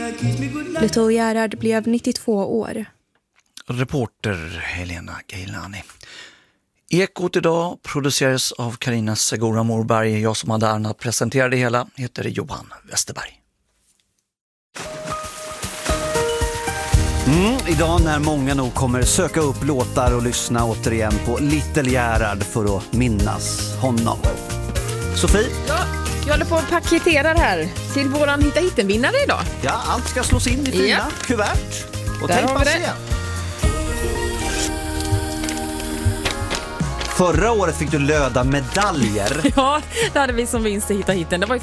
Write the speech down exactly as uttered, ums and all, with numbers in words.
Lito Gerhard blev nittiotvå år. Reporter Helena Gailani. Ekot idag produceras av Carina Segura Morberg. Jag som hade äran att presentera det hela heter Johan Westerberg. Mm, idag när många nog kommer söka upp låtar och lyssna återigen på Little Gerhard för att minnas honom. Sofie? Ja, jag håller på att paketera det här till våran Hitta Hitten-vinnare idag. Ja, allt ska slås in i fina ja. kuvert. Och där tänk har på vi se. det. Förra året fick du löda medaljer. Ja, det hade vi som vinst i Hitta Hitten. Det var ju